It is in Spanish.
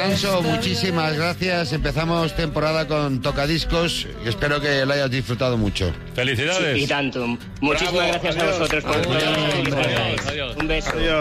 Alonso, muchísimas gracias. Empezamos temporada con Tocadiscos y espero que lo hayas disfrutado mucho. Felicidades. Sí, y tanto. Muchísimas gracias a vosotros por todo. Un beso. Adiós.